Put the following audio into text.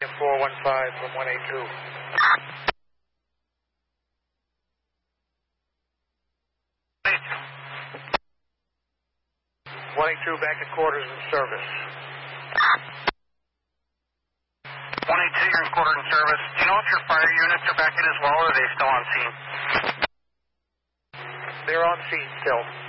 415 from 182. 182 back at quarters in service. 182, you're in quarters in service. Do you know if your fire units are back in as well, or are they still on scene? They're on scene still.